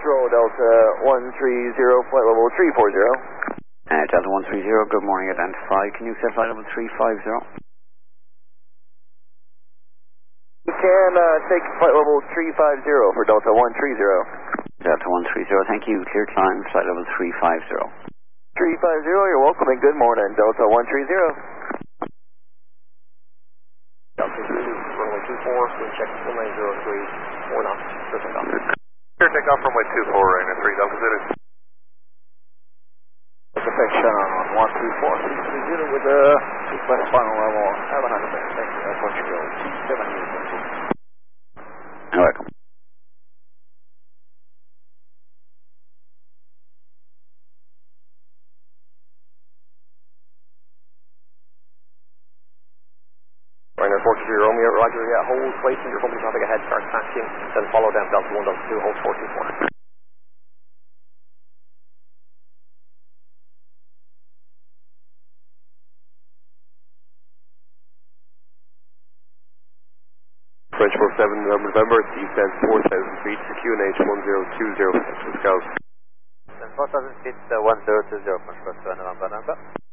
Control, Delta 130, flight level 340. Delta 130, good morning, identify. Can you set flight level 350? You can take flight level 350 for Delta 130. Delta 130, thank you. Clear climb, flight level 350. 350, you're welcome and good morning, Delta 130. Delta 2, runway 24, wind check 1903, 4 knots, circle down. Clear takeoff runway 24, Rainer 3, Delta Zulu. Perfection on 124, 630 with a request final level 700. Thank you, Portugal 720. You're welcome. Rainer 43 Romeo, roger, hold, wait until your company traffic ahead starts taxiing, then follow down Delta 1, Delta 2, hold 424. French 47 November, descent 4,000 feet, QNH 1020, Wisconsin. 4,000 feet, 1020, French 47 November.